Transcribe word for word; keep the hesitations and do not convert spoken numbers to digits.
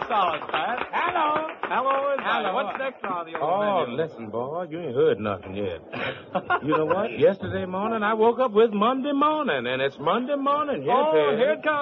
sauce, Pat. Hello. Hello, is Hello. What's next on the old Oh, menu? listen, boy, you ain't heard nothing yet. You know what? Yesterday morning, I woke up with Monday morning, and it's Monday morning. Yes, Oh, it is. here it comes.